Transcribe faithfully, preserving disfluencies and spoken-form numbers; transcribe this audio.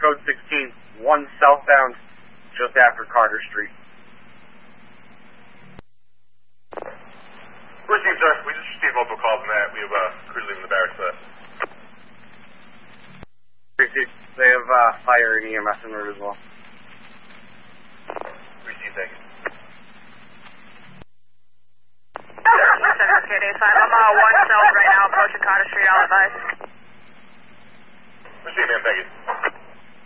code sixteen, one southbound, just after Carter Street. Received, sir. We just received multiple calls on that. We have uh, crews leaving the barracks for that. Received. They have uh, fire and E M S en route as well. Received, thank you. seven K D five, I'm uh, one south right now, approaching Carter Street, I'll advise. Received, man, thank you.